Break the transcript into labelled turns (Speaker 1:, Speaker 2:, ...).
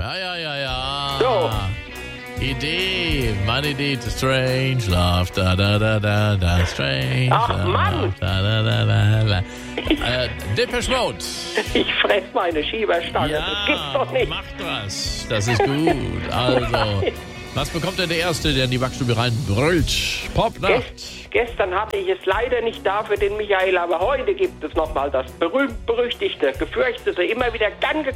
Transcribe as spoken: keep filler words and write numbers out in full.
Speaker 1: Ja, ja, ja, ja.
Speaker 2: So.
Speaker 1: Idee, meine Idee, Strange Love, da, da, da, da, da, Strange
Speaker 2: Ach,
Speaker 1: Love,
Speaker 2: Mann.
Speaker 1: da, da, da, da, da. Äh, Depeche Mode.
Speaker 2: Ich fress meine Schieberstange.
Speaker 1: Ja,
Speaker 2: Das gibt's doch nicht.
Speaker 1: macht was. Das ist gut. Also, was bekommt denn der Erste, der in die Backstube reinbrüllt? Popnacht.
Speaker 2: Gest, gestern hatte ich es leider nicht da für den Michael, aber heute gibt es nochmal das berühmt-berüchtigte, gefürchtete, immer wieder gern